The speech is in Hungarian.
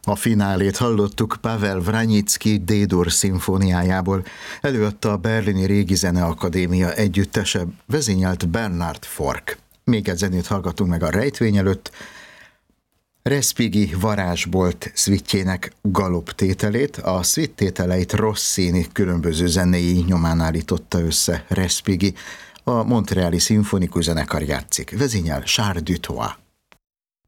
A finálét hallottuk Pavel Vraniczky D-dur szimfóniájából. Előadta a Berlini Régi Zeneakadémia együttese, vezényelt Bernard Fork. Még egy zenét hallgatunk meg a rejtvény előtt. Respighi varázsbolt szvittjének galoptételét, a szvittételeit Rossini különböző zenei nyomán állította össze Respighi. A Montreali Szimfonikus Zenekar játszik. Vezényel Charles Dutoit.